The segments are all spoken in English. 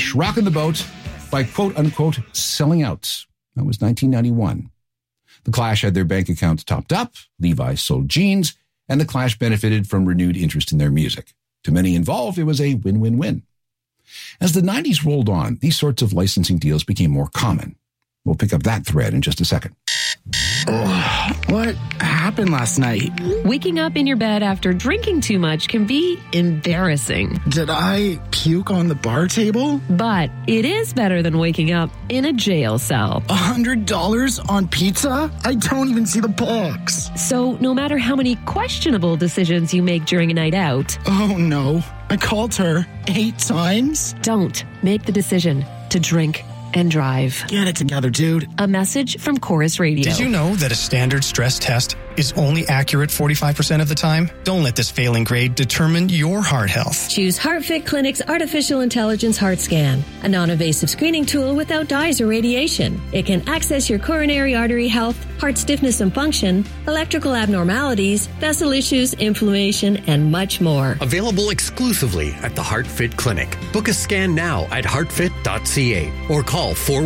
Clash, Rockin' the Boat by quote-unquote selling out. That was 1991. The Clash had their bank accounts topped up, Levi's sold jeans, and the Clash benefited from renewed interest in their music. To many involved, it was a win-win-win. As the 90s rolled on, these sorts of licensing deals became more common. We'll pick up that thread in just a second. What happened last night? Waking up in your bed after drinking too much can be embarrassing. Did I puke on the bar table? But it is better than waking up in a jail cell. $100 on pizza? I don't even see the box. So no matter how many questionable decisions you make during a night out... Oh no, I called her 8 times? Don't make the decision to drink and drive. Get it together, dude. A message from Chorus Radio. Did you know that a standard stress test is only accurate 45% of the time? Don't let this failing grade determine your heart health. Choose HeartFit Clinic's Artificial Intelligence Heart Scan, a non-invasive screening tool without dyes or radiation. It can access your coronary artery health, heart stiffness and function, electrical abnormalities, vessel issues, inflammation, and much more. Available exclusively at the HeartFit Clinic. Book a scan now at heartfit.ca or call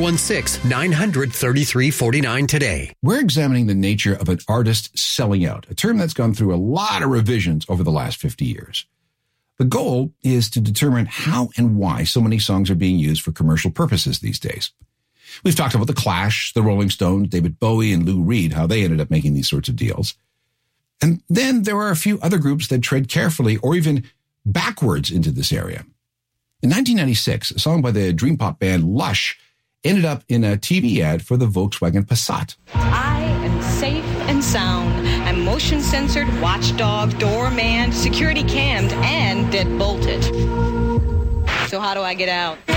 416-900-3349 today. We're examining the nature of an artist selling out, a term that's gone through a lot of revisions over the last 50 years. The goal is to determine how and why so many songs are being used for commercial purposes these days. We've talked about The Clash, the Rolling Stones, David Bowie, and Lou Reed, how they ended up making these sorts of deals. And then there are a few other groups that tread carefully or even backwards into this area. In 1996, a song by the dream pop band Lush ended up in a TV ad for the Volkswagen Passat. I am safe and sound. I'm motion censored, watchdog, door manned, security cammed, and dead bolted. So how do I get out?